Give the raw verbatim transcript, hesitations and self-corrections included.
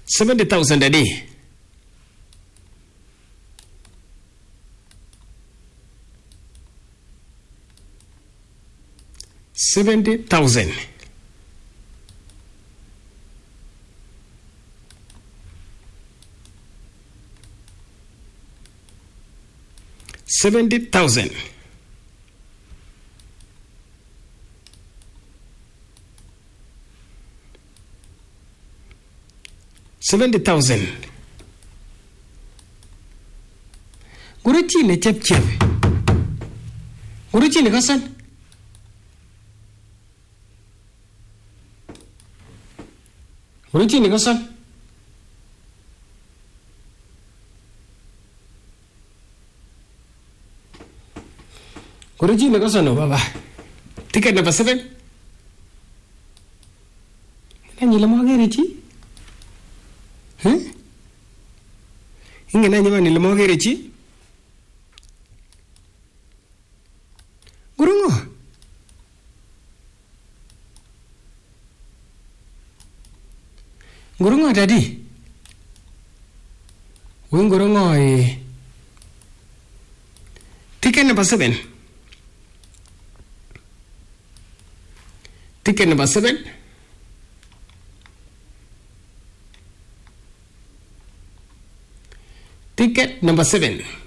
seventy thousand a day. seventy thousand. seventy thousand. seventy thousand. Guruchi ne chep chep. Guruchi ne kasan. Guruchi ne kasan. Guruchi ne kasan no baba. Ticket number seven. Nani la mwagerichi? Huh? Inge nani wani la mwagerichi? Gurungo. Gurungo daddy. Wing gurungo eh. Ticket number seven. Ticket number seven. Ticket number seven.